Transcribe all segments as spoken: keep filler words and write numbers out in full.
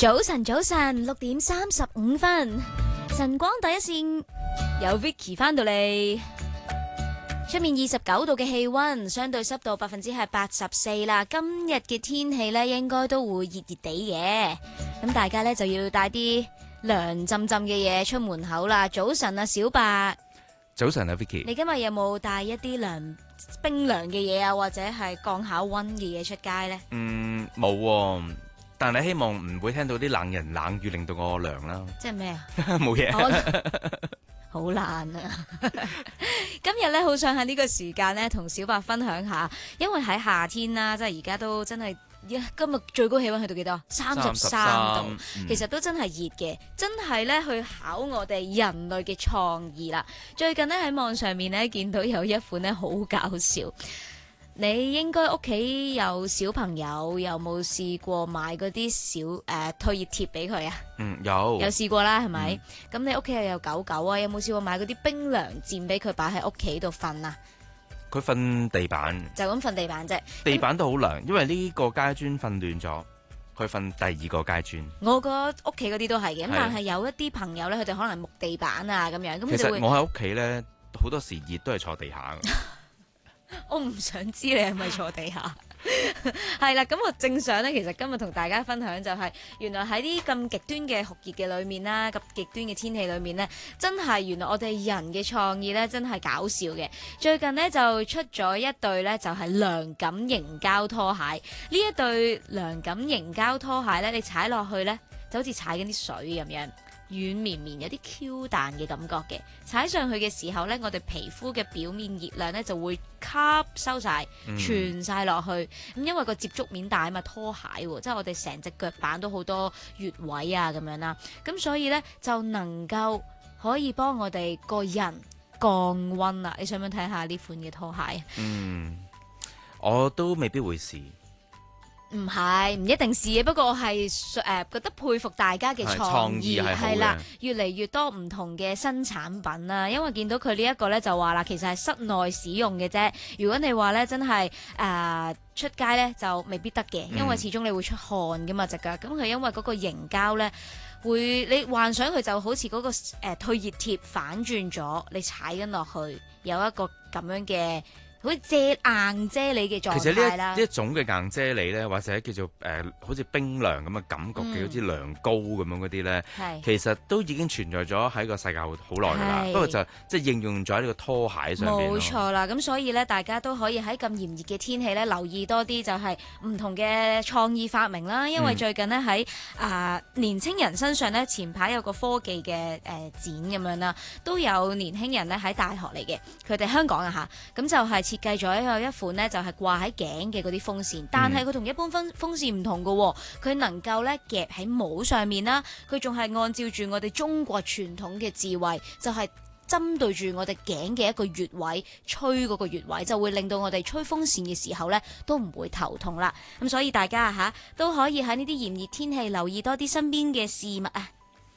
早晨，早晨，六點三十五分，晨光第一線，有 Vicky 翻到嚟。出面二十九度嘅氣溫，相對濕度百分之係八十四啦。今日嘅天氣呢，應該都會熱熱地嘅，咁大家呢，就要帶啲涼浸浸嘅嘢出門口啦。早晨啊，小白。 早晨啊 ，Vicky。 你今日有冇帶一啲涼冰涼嘅嘢啊，或者係降下溫嘅嘢出街呢？ 嗯，冇喎，但係希望唔會聽到啲冷言冷語令到我涼啦。 即係咩啊？ 冇嘢。 好懶啊！今日咧好想喺呢個時間咧同小白分享下，因為喺夏天啦，即係而家都真係，今日最高氣溫去到幾多？三十三度，嗯、其實都真係熱嘅，真係咧去考我哋人類嘅創意啦。最近咧喺網上面咧見到有一款咧好搞笑。你應該屋企有小朋友，有冇試過買嗰啲小誒、呃、退熱貼俾佢啊？ 嗯，有有試過啦，係咪？咁、嗯、你屋企又有狗狗啊？有冇試過買嗰啲冰涼墊俾佢擺喺屋企度瞓啊？ 佢瞓地板， 就咁瞓地板啫。 地板都好涼，因為呢個階磚瞓亂咗，佢瞓第二個階磚。 我個屋企嗰啲都係嘅，咁但係有一啲朋友咧，佢哋可能木地板啊咁樣，咁其實會我喺屋企咧，好多時熱都係坐地下。 我唔想知你係咪坐地下，係啦，咁我正想咧，其實今日同大家分享就係、是，原來喺啲咁極端嘅酷熱嘅裏面啦，咁極端嘅天氣裏面呢，真係原來我哋人嘅創意咧，真係搞笑嘅。最近呢，就出咗一對咧，就係涼感凝膠拖鞋。呢一對涼感凝膠拖鞋咧，你踩落去咧，就好似踩緊啲水咁樣。軟綿綿有啲 Q 彈嘅感覺嘅，踩上去嘅時候呢，我哋皮膚嘅表面熱量呢就會吸收晒、傳晒落去。咁、嗯、因為個接觸面大啊嘛，拖鞋喎，即係我哋成隻腳板都好多穴位啊咁樣啦。咁所以呢，就能夠可以幫我哋個人降溫啦。你想唔想睇下呢款嘅拖鞋？ 嗯，我都未必會試。 唔係，唔一定試嘅，不過我係誒、呃、覺得佩服大家嘅創意係啦，越嚟越多唔同嘅新產品啦。因為見到佢呢一個咧就話啦，其實係室內使用嘅啫。如果你話咧真係誒、呃、出街咧就未必得嘅，因為始終你會出汗噶嘛隻腳。咁佢因為嗰個凝膠咧會，你幻想佢就好似嗰、那個、呃、退熱貼反轉咗，你踩緊落去有一個咁樣嘅。好似遮硬啫喱嘅狀態啦。其實呢一呢一種嘅硬啫喱咧，或者叫做誒、呃、好似冰涼咁嘅感覺嘅，嗯、好似涼糕咁樣嗰啲咧，其實都已經存在咗喺個世界好好耐㗎啦。不過就即係應用咗喺呢個拖鞋上邊。冇錯啦，咁所以咧，大家都可以喺咁炎熱嘅天氣咧，留意多啲就係唔同嘅創意發明啦。因為最近咧喺啊年青人身上咧，前排有個科技嘅誒、呃、展咁樣啦，都有年輕人咧喺大學嚟嘅，佢哋香港啊嚇，咁就係、是。設計咗有一款呢，就係掛喺頸嘅嗰啲風扇，但係佢同一般風風扇唔同嘅，佢能夠咧夾喺帽上面啦，佢仲係按照住我哋中國傳統嘅智慧，就係、是、針對住我哋頸嘅一個穴位，吹嗰個穴位，就會令到我哋吹風扇嘅時候咧都唔會頭痛啦。咁所以大家吓都可以喺呢啲炎熱天氣留意多啲身邊嘅事物啊！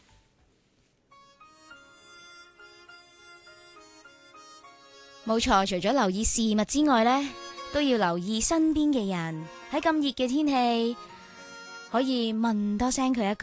冇錯，除咗留意事物之外呢，都要留意身邊嘅人。喺咁熱嘅天氣，可以問多聲佢一句。